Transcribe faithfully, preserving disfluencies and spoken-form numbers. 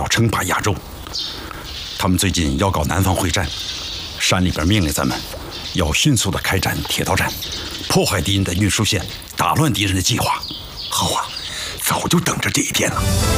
称霸亚洲。他们最近要搞南方会战，山里边命令咱们要迅速的开展铁道战，破坏敌人的运输线，打乱敌人的计划。 好啊，早就等着这一天了。